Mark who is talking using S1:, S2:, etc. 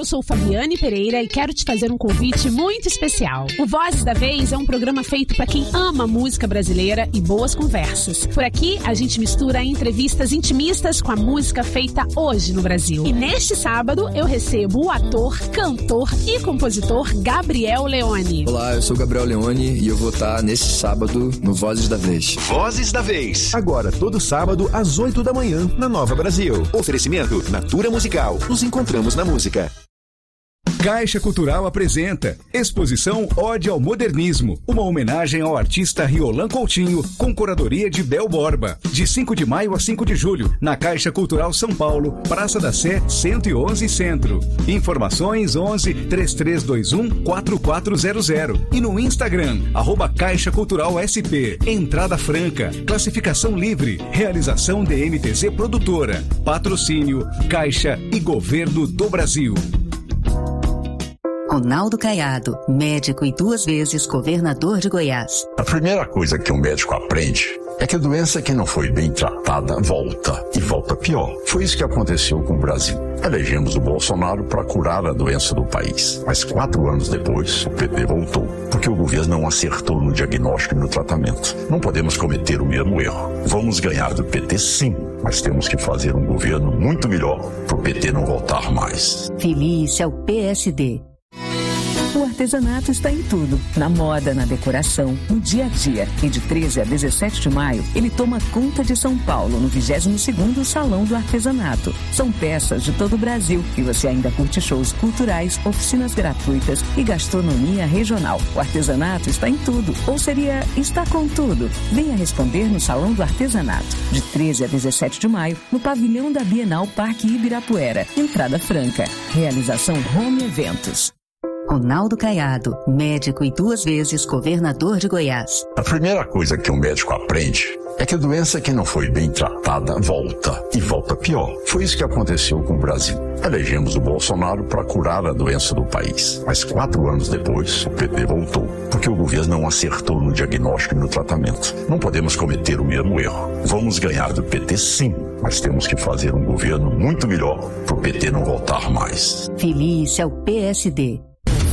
S1: sou Fabiane Pereira e quero te fazer um convite muito especial. O Vozes da Vez é um programa feito para quem ama música brasileira e boas conversas. Por aqui, a gente mistura entrevistas intimistas com a música feita hoje no Brasil. E neste sábado, eu recebo o ator, cantor e compositor Gabriel Leone.
S2: Olá, eu sou o Gabriel Leone e eu vou estar nesse sábado no Vozes da Vez.
S3: Vozes da Vez.
S4: Agora, todo sábado, às 8 da manhã, na Nova Brasil.
S3: Oferecimento Natura Musical. Nos encontramos na música.
S5: Caixa Cultural apresenta Exposição Ode ao Modernismo, uma homenagem ao artista Riolan Coutinho, com curadoria de Bel Borba, de 5 de maio a 5 de julho, na Caixa Cultural São Paulo, Praça da Sé, 111 Centro. Informações 11 3321 4400 e no Instagram, @Caixa Cultural SP. Entrada franca, classificação livre, realização DMTZ Produtora, patrocínio Caixa e Governo do Brasil.
S6: Ronaldo Caiado, médico e 2 vezes governador de Goiás.
S7: A primeira coisa que um médico aprende é que a doença que não foi bem tratada volta, e volta pior. Foi isso que aconteceu com o Brasil. Elegemos o Bolsonaro para curar a doença do país. Mas 4 anos depois, o PT voltou, porque o governo não acertou no diagnóstico e no tratamento. Não podemos cometer o mesmo erro. Vamos ganhar do PT sim, mas temos que fazer um governo muito melhor para o PT não voltar mais.
S6: Feliz é o PSD. O artesanato está em tudo, na moda, na decoração, no dia a dia. E de 13 a 17 de maio, ele toma conta de São Paulo, no 22º Salão do Artesanato. São peças de todo o Brasil e você ainda curte shows culturais, oficinas gratuitas e gastronomia regional. O artesanato está em tudo, ou seria está com tudo. Venha responder no Salão do Artesanato, de 13 a 17 de maio, no pavilhão da Bienal Parque Ibirapuera. Entrada franca. Realização Home Eventos. Ronaldo Caiado, médico e 2 vezes governador de Goiás.
S7: A primeira coisa que um médico aprende é que a doença que não foi bem tratada volta, e volta pior. Foi isso que aconteceu com o Brasil. Elegemos o Bolsonaro para curar a doença do país. Mas 4 anos depois, o PT voltou, porque o governo não acertou no diagnóstico e no tratamento. Não podemos cometer o mesmo erro. Vamos ganhar do PT sim, mas temos que fazer um governo muito melhor para o PT não voltar mais.
S6: Feliz é o PSD.